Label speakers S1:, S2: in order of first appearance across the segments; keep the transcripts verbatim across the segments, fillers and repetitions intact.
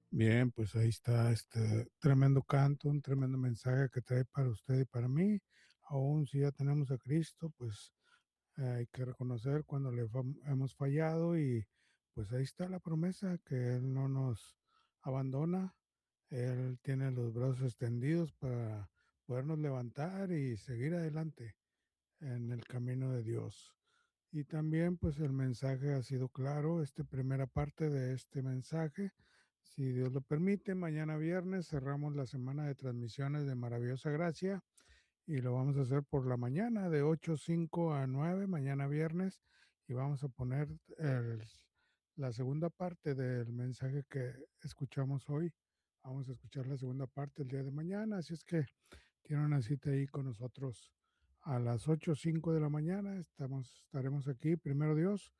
S1: Bien, pues ahí está este tremendo canto, un tremendo mensaje que trae para usted y para mí. Aún si ya tenemos a Cristo, pues eh, hay que reconocer cuando le fam- hemos fallado y pues ahí está la promesa que Él no nos abandona. Él tiene los brazos extendidos para podernos levantar y seguir adelante en el camino de Dios. Y también pues el mensaje ha sido claro, esta primera parte de este mensaje, si Dios lo permite, mañana viernes cerramos la semana de transmisiones de Maravillosa Gracia y lo vamos a hacer por la mañana de ocho cinco a nueve mañana viernes, y vamos a poner el- la segunda parte del mensaje que escuchamos hoy. Vamos a escuchar la segunda parte el día de mañana, así es que tiene una cita ahí con nosotros a las ocho o cinco de la mañana. Estamos, estaremos aquí, primero Dios.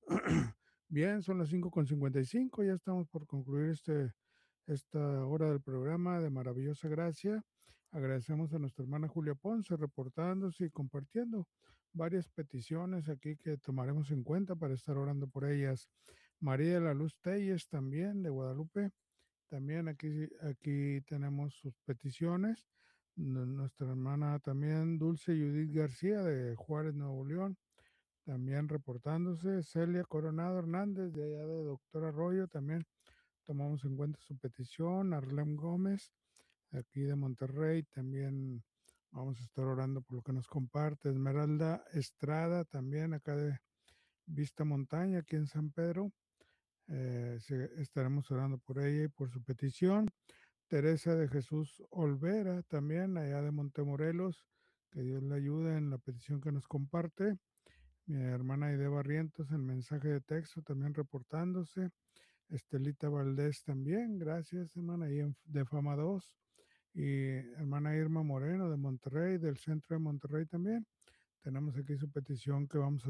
S1: Bien, son las cinco con cincuenta y cinco, ya estamos por concluir este, esta hora del programa de Maravillosa Gracia. Agradecemos a nuestra hermana Julia Ponce reportándose y compartiendo varias peticiones aquí que tomaremos en cuenta para estar orando por ellas. María de la Luz Telles también de Guadalupe, también aquí, aquí tenemos sus peticiones. N- Nuestra hermana también Dulce Judith García de Juárez, Nuevo León, también reportándose. Celia Coronado Hernández de allá de Doctor Arroyo, también tomamos en cuenta su petición. Arlem Gómez, aquí de Monterrey, también vamos a estar orando por lo que nos comparte. Esmeralda Estrada, también acá de Vista Montaña, aquí en San Pedro. Eh, se- estaremos orando por ella y por su petición. Teresa de Jesús Olvera, también allá de Montemorelos, que Dios le ayude en la petición que nos comparte. Mi hermana Aide Barrientos en mensaje de texto también reportándose. Estelita Valdés también, gracias hermana, ahí en- de Fama dos. Y hermana Irma Moreno de Monterrey, del centro de Monterrey también. Tenemos aquí su petición que vamos a